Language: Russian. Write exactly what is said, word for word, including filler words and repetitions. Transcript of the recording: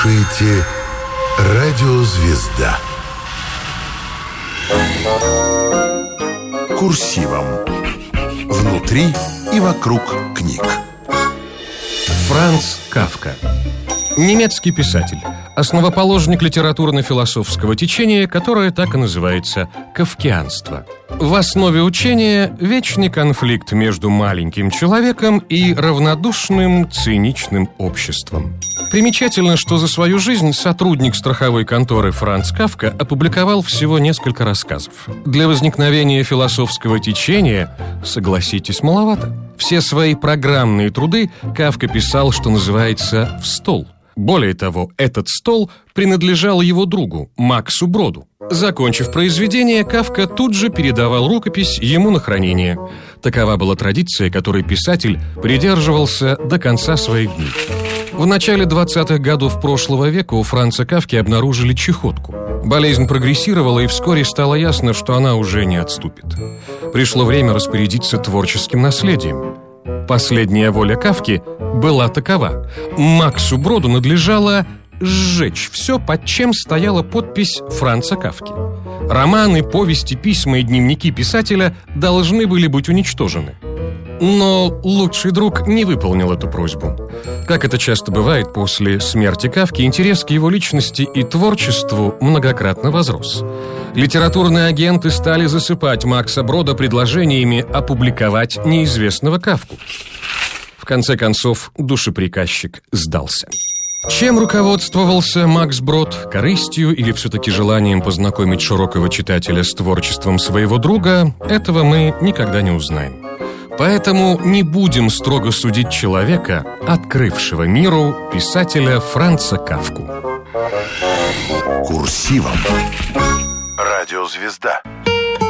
Слушайте «Радиозвезда». Курсивом. Внутри и вокруг книг. Франц Кафка. Немецкий писатель, основоположник литературно-философского течения, которое так и называется кафкианство. В основе учения вечный конфликт между маленьким человеком и равнодушным, циничным обществом. Примечательно, что за свою жизнь сотрудник страховой конторы Франц Кафка опубликовал всего несколько рассказов. Для возникновения философского течения, согласитесь, маловато. Все свои программные труды Кафка писал, что называется, в стол. Более того, этот стол принадлежал его другу, Максу Броду. Закончив произведение, Кафка тут же передавал рукопись ему на хранение. Такова была традиция, которой писатель придерживался до конца своих дней. В начале двадцатых годов прошлого века у Франца Кафки обнаружили чехотку. Болезнь прогрессировала, и вскоре стало ясно, что она уже не отступит. Пришло время распорядиться творческим наследием. Последняя воля Кафки была такова: Максу Броду надлежало сжечь все, под чем стояла подпись Франца Кафки. Романы, повести, письма и дневники писателя должны были быть уничтожены. Но лучший друг не выполнил эту просьбу. Как это часто бывает, после смерти Кафки интерес к его личности и творчеству многократно возрос. Литературные агенты стали засыпать Макса Брода предложениями опубликовать неизвестного Кафку. В конце концов, душеприказчик сдался. Чем руководствовался Макс Брод? Корыстью или все-таки желанием познакомить широкого читателя с творчеством своего друга? Этого мы никогда не узнаем. Поэтому не будем строго судить человека, открывшего миру писателя Франца Кафку. Курсивом. Радиозвезда.